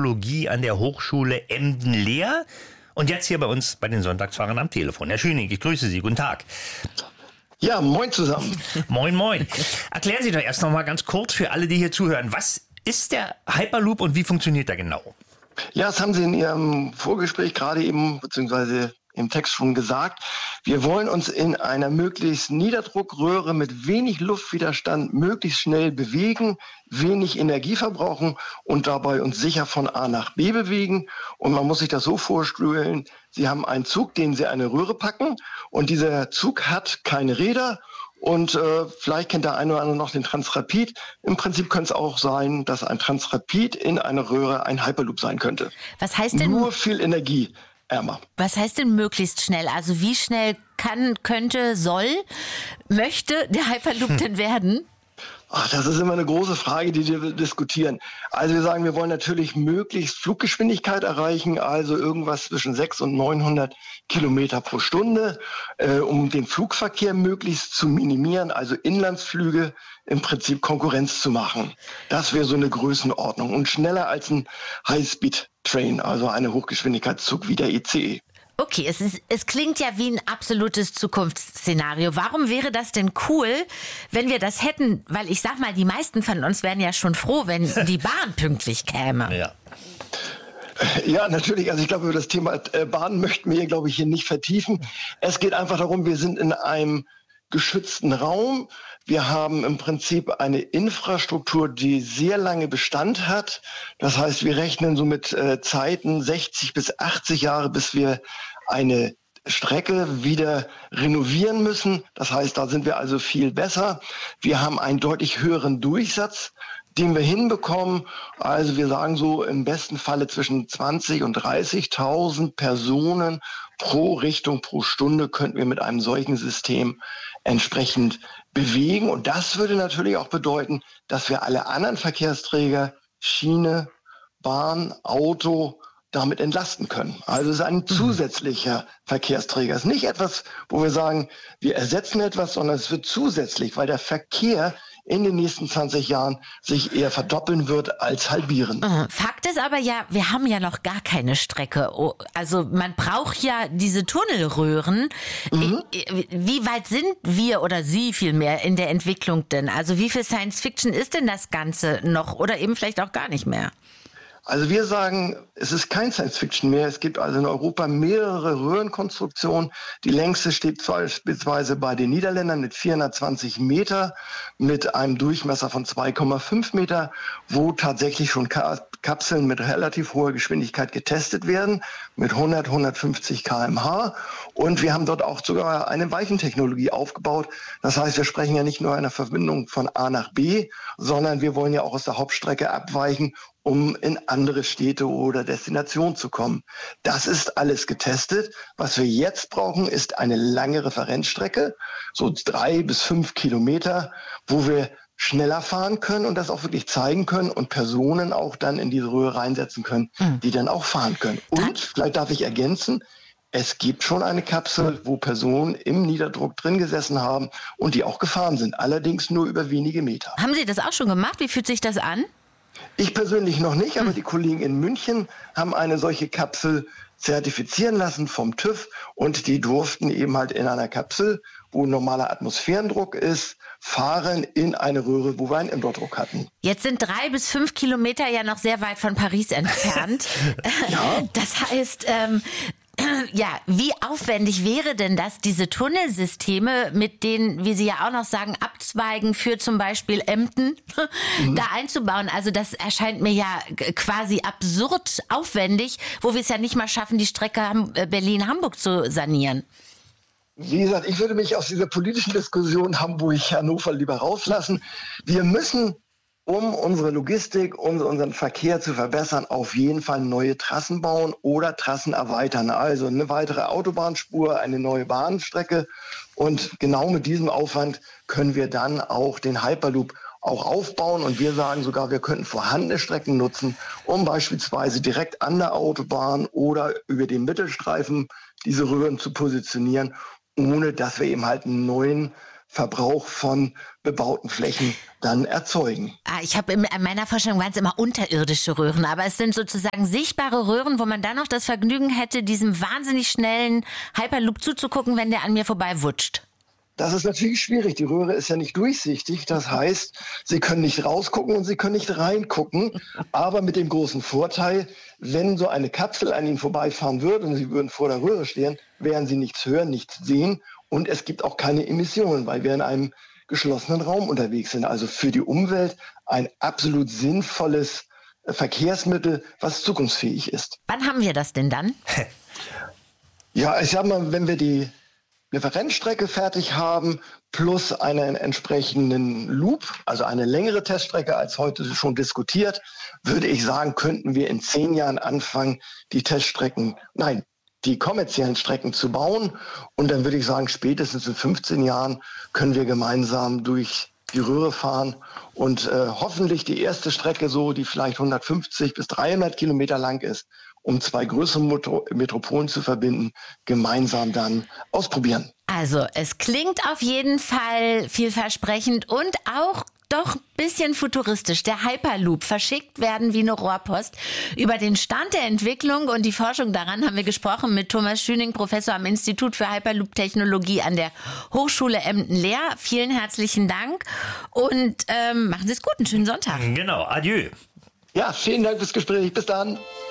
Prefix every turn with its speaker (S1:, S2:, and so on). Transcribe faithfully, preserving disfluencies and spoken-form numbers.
S1: Technologie an der Hochschule Emden-Leer. Und jetzt hier bei uns bei den Sonntagsfahrern am Telefon. Herr Schüning, ich grüße Sie. Guten Tag.
S2: Ja, moin zusammen.
S1: Moin, moin. Erklären Sie doch erst noch mal ganz kurz für alle, die hier zuhören. Was ist der Hyperloop und wie funktioniert er genau?
S2: Ja, das haben Sie in Ihrem Vorgespräch gerade eben, beziehungsweise im Text schon gesagt. Wir wollen uns in einer möglichst Niederdruckröhre mit wenig Luftwiderstand möglichst schnell bewegen, wenig Energie verbrauchen und dabei uns sicher von A nach B bewegen. Und man muss sich das so vorstellen, Sie haben einen Zug, den Sie eine Röhre packen und dieser Zug hat keine Räder. Und äh, vielleicht kennt der eine oder andere noch den Transrapid. Im Prinzip könnte es auch sein, dass ein Transrapid in einer Röhre ein Hyperloop sein könnte.
S3: Was heißt denn?
S2: Nur viel Energie. Ärmer.
S3: Was heißt denn möglichst schnell? Also wie schnell kann, könnte, soll, möchte der Hyperloop hm. denn werden?
S2: Ach, das ist immer eine große Frage, die wir diskutieren. Also wir sagen, wir wollen natürlich möglichst Fluggeschwindigkeit erreichen, also irgendwas zwischen sechshundert und neunhundert Kilometer pro Stunde, äh, um den Flugverkehr möglichst zu minimieren, also Inlandsflüge im Prinzip Konkurrenz zu machen. Das wäre so eine Größenordnung und schneller als ein High-Speed-Train, also eine Hochgeschwindigkeitszug wie der I C E.
S3: Okay, es, ist, es klingt ja wie ein absolutes Zukunftsszenario. Warum wäre das denn cool, wenn wir das hätten? Weil ich sag mal, die meisten von uns wären ja schon froh, wenn die Bahn pünktlich käme.
S1: Ja.
S2: Ja, natürlich. Also ich glaube, über das Thema Bahn möchten wir, glaube ich, hier nicht vertiefen. Es geht einfach darum, wir sind in einem geschützten Raum. Wir haben im Prinzip eine Infrastruktur, die sehr lange Bestand hat. Das heißt, wir rechnen so mit äh, Zeiten sechzig bis achtzig Jahre, bis wir eine Strecke wieder renovieren müssen. Das heißt, da sind wir also viel besser. Wir haben einen deutlich höheren Durchsatz, den wir hinbekommen. Also wir sagen so im besten Falle zwischen zwanzig und dreißigtausend Personen pro Richtung, pro Stunde könnten wir mit einem solchen System entsprechend bewegen. Und das würde natürlich auch bedeuten, dass wir alle anderen Verkehrsträger, Schiene, Bahn, Auto, damit entlasten können. Also es ist ein zusätzlicher Verkehrsträger. Es ist nicht etwas, wo wir sagen, wir ersetzen etwas, sondern es wird zusätzlich, weil der Verkehr in den nächsten zwanzig Jahren sich eher verdoppeln wird als halbieren.
S3: Fakt ist aber ja, wir haben ja noch gar keine Strecke. Also man braucht ja diese Tunnelröhren. Mhm. Wie weit sind wir oder Sie vielmehr in der Entwicklung denn? Also wie viel Science Fiction ist denn das Ganze noch oder eben vielleicht auch gar nicht mehr?
S2: Also wir sagen, es ist kein Science-Fiction mehr. Es gibt also in Europa mehrere Röhrenkonstruktionen. Die längste steht beispielsweise bei den Niederländern mit vierhundertzwanzig Meter, mit einem Durchmesser von zwei Komma fünf Meter, wo tatsächlich schon Kapseln mit relativ hoher Geschwindigkeit getestet werden, mit hundert, hundertfünfzig Kilometer pro Stunde. Und wir haben dort auch sogar eine Weichentechnologie aufgebaut. Das heißt, wir sprechen ja nicht nur einer Verbindung von A nach B, sondern wir wollen ja auch aus der Hauptstrecke abweichen, um in andere Städte oder Destinationen zu kommen. Das ist alles getestet. Was wir jetzt brauchen, ist eine lange Referenzstrecke, so drei bis fünf Kilometer, wo wir schneller fahren können und das auch wirklich zeigen können und Personen auch dann in diese Röhre reinsetzen können, die dann auch fahren können. Und vielleicht darf ich ergänzen, es gibt schon eine Kapsel, wo Personen im Niederdruck drin gesessen haben und die auch gefahren sind, allerdings nur über wenige Meter.
S3: Haben Sie das auch schon gemacht? Wie fühlt sich das an?
S2: Ich persönlich noch nicht, aber die Kollegen in München haben eine solche Kapsel zertifizieren lassen vom TÜV und die durften eben halt in einer Kapsel, wo normaler Atmosphärendruck ist, fahren in eine Röhre, wo wir einen Indoor-Druck hatten.
S3: Jetzt sind drei bis fünf Kilometer ja noch sehr weit von Paris entfernt.
S2: Ja.
S3: Das heißt, ähm, ja, wie aufwendig wäre denn das, diese Tunnelsysteme, mit denen, wie Sie ja auch noch sagen, Abzweigen für zum Beispiel Emden mhm. da einzubauen? Also das erscheint mir ja quasi absurd aufwendig, wo wir es ja nicht mal schaffen, die Strecke Berlin-Hamburg zu sanieren.
S2: Wie gesagt, ich würde mich aus dieser politischen Diskussion Hamburg-Hannover lieber rauslassen. Wir müssen, um unsere Logistik und unseren Verkehr zu verbessern, auf jeden Fall neue Trassen bauen oder Trassen erweitern. Also eine weitere Autobahnspur, eine neue Bahnstrecke. Und genau mit diesem Aufwand können wir dann auch den Hyperloop auch aufbauen. Und wir sagen sogar, wir könnten vorhandene Strecken nutzen, um beispielsweise direkt an der Autobahn oder über den Mittelstreifen diese Röhren zu positionieren, ohne dass wir eben halt einen neuen Verbrauch von bebauten Flächen dann erzeugen.
S3: Ah, ich habe in meiner Vorstellung waren es immer unterirdische Röhren, aber es sind sozusagen sichtbare Röhren, wo man dann noch das Vergnügen hätte, diesem wahnsinnig schnellen Hyperloop zuzugucken, wenn der an mir vorbei wutscht.
S2: Das ist natürlich schwierig. Die Röhre ist ja nicht durchsichtig. Das heißt, Sie können nicht rausgucken und Sie können nicht reingucken. Aber mit dem großen Vorteil, wenn so eine Kapsel an Ihnen vorbeifahren würde und Sie würden vor der Röhre stehen, werden Sie nichts hören, nichts sehen. Und es gibt auch keine Emissionen, weil wir in einem geschlossenen Raum unterwegs sind. Also für die Umwelt ein absolut sinnvolles Verkehrsmittel, was zukunftsfähig ist.
S3: Wann haben wir das denn dann?
S2: Ja, ich sag mal, wenn wir die Referenzstrecke fertig haben, plus einen entsprechenden Loop, also eine längere Teststrecke als heute schon diskutiert, würde ich sagen, könnten wir in zehn Jahren anfangen, die Teststrecken, nein, die kommerziellen Strecken zu bauen. Und dann würde ich sagen, spätestens in fünfzehn Jahren können wir gemeinsam durch die Röhre fahren und äh, hoffentlich die erste Strecke so, die vielleicht hundertfünfzig bis dreihundert Kilometer lang ist, um zwei größere Metro- Metropolen zu verbinden, gemeinsam dann ausprobieren.
S3: Also, es klingt auf jeden Fall vielversprechend und auch doch ein bisschen futuristisch. Der Hyperloop, verschickt werden wie eine Rohrpost. Über den Stand der Entwicklung und die Forschung daran haben wir gesprochen mit Thomas Schüning, Professor am Institut für Hyperloop-Technologie an der Hochschule Emden-Lehr. Vielen herzlichen Dank und ähm, machen Sie es gut, einen schönen Sonntag.
S1: Genau, adieu.
S2: Ja, vielen Dank fürs Gespräch. Bis dann.